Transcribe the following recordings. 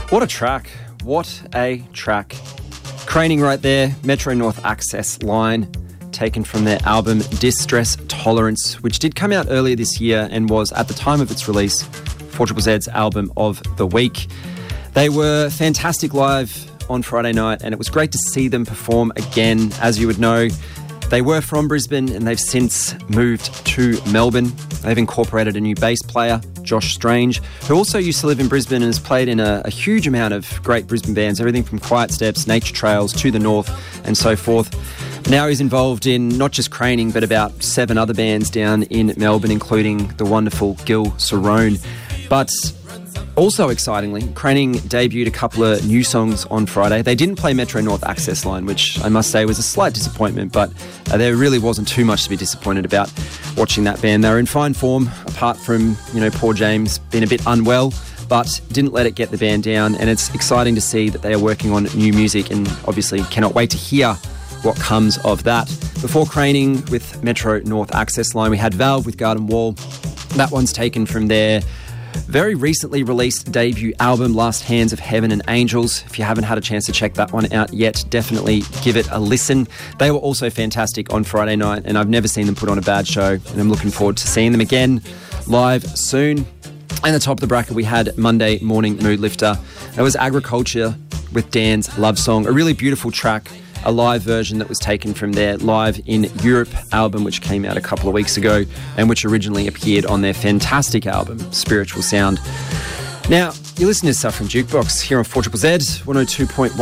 What a track. What a track. Craning right there, Metro North Access Line, taken from their album Distress Tolerance, which did come out earlier this year and was, at the time of its release, 4ZZ's album of the week. They were fantastic live on Friday night, and it was great to see them perform again. As you would know, they were from Brisbane and they've since moved to Melbourne. They've incorporated a new bass player, Josh Strange, who also used to live in Brisbane and has played in a huge amount of great Brisbane bands, everything from Quiet Steps, Nature Trails, To the North, and so forth. Now he's involved in not just Craning, but about 7 other bands down in Melbourne, including the wonderful Gil Cerrone. But also excitingly, Craning debuted a couple of new songs on Friday. They didn't play Metro North Access Line, which I must say was a slight disappointment, but there really wasn't too much to be disappointed about watching that band. They were in fine form, apart from, poor James being a bit unwell, but didn't let it get the band down. And it's exciting to see that they are working on new music, and obviously cannot wait to hear what comes of that. Before Craning with Metro North Access Line, we had Valve with Garden Wall. That one's taken from their very recently released debut album, Last Hands of Heaven and Angels. If you haven't had a chance to check that one out yet, definitely give it a listen. They were also fantastic on Friday night, and I've never seen them put on a bad show, and I'm looking forward to seeing them again live soon. And the top of the bracket, we had Monday Morning Mood Lifter. That was Agriculture with Dan's Love Song, a really beautiful track, a live version that was taken from their Live in Europe album, which came out a couple of weeks ago and which originally appeared on their fantastic album, Spiritual Sound. Now, you listen to Suffering Jukebox here on 4ZZZ, 102.1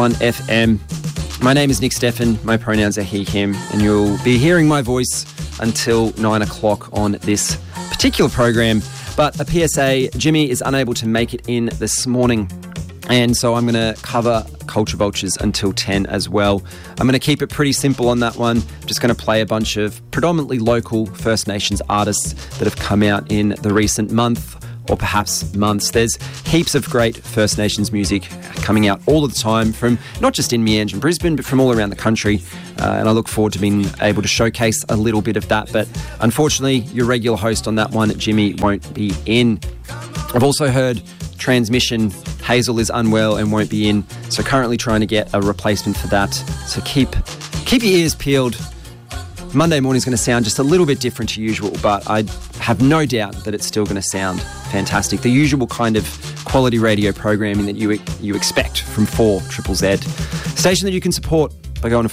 FM. My name is Nick Steffen, my pronouns are he, him, and you'll be hearing my voice until 9 o'clock on this particular program. But a PSA, Jimmy is unable to make it in this morning, and so I'm going to cover Culture Vultures until 10 as well. I'm going to keep it pretty simple on that one. I'm just going to play a bunch of predominantly local First Nations artists that have come out in the recent month, or perhaps months. There's heaps of great First Nations music coming out all of the time, from not just in Meanjin and Brisbane, but from all around the country. And I look forward to being able to showcase a little bit of that. But unfortunately, your regular host on that one, Jimmy, won't be in. I've also heard Transmission, Hazel is unwell and won't be in, so currently trying to get a replacement for that. So keep your ears peeled. Monday morning is going to sound just a little bit different to usual, but I have no doubt that it's still going to sound fantastic. The usual kind of quality radio programming that you expect from 4ZZZ. Station that you can support by going to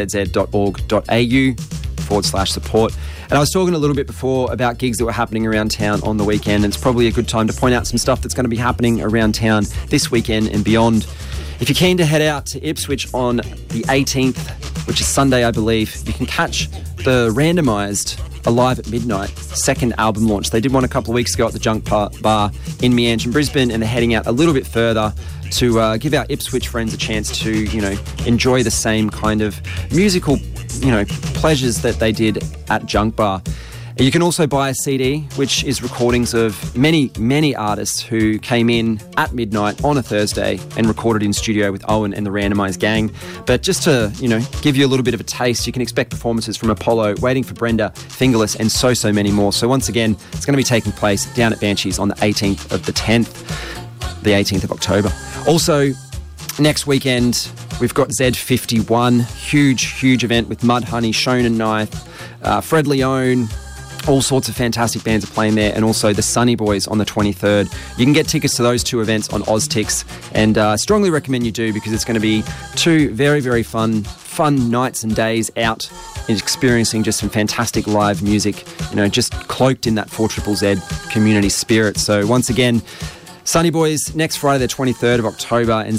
4zzz.org.au/support. And I was talking a little bit before about gigs that were happening around town on the weekend, and it's probably a good time to point out some stuff that's going to be happening around town this weekend and beyond. If you're keen to head out to Ipswich on the 18th, which is Sunday, I believe, you can catch the Randomised Alive at Midnight second album launch. They did one a couple of weeks ago at the Junk Bar in Meanjin, Brisbane, and they're heading out a little bit further to give our Ipswich friends a chance to, enjoy the same kind of musical, pleasures that they did at Junk Bar. You can also buy a CD, which is recordings of many, many artists who came in at midnight on a Thursday and recorded in studio with Owen and the Randomised Gang. But just to, give you a little bit of a taste, you can expect performances from Apollo, Waiting for Brenda, Fingerless, and so many more. So once again, it's going to be taking place down at Banshees on the 18th of the 10th, the 18th of October. Also, next weekend, we've got Z51, huge event with Mudhoney, Shonen Knife, Fred Leone. All sorts of fantastic bands are playing there, and also the Sunny Boys on the 23rd. You can get tickets to those two events on Oztix, and I strongly recommend you do, because it's going to be two very, very fun nights and days out and experiencing just some fantastic live music, just cloaked in that 4ZZZ community spirit. So once again, Sunny Boys next Friday the 23rd of October, and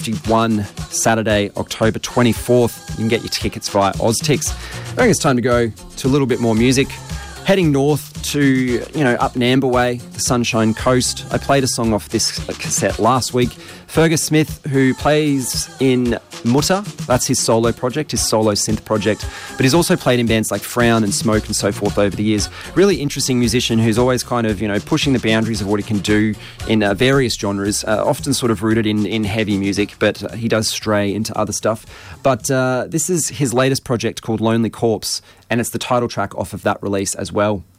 Z51 Saturday October 24th. You can get your tickets via Oztix. I think it's time to go to a little bit more music. Heading north to, up Namba Way, the Sunshine Coast. I played a song off this cassette last week. Fergus Smith, who plays in Mutta, that's his solo project, his solo synth project, but he's also played in bands like Frown and Smoke and so forth over the years. Really interesting musician who's always kind of, pushing the boundaries of what he can do in various genres, often sort of rooted in heavy music, but he does stray into other stuff. But this is his latest project called Lonely Corpse, and it's the title track off of that release as well.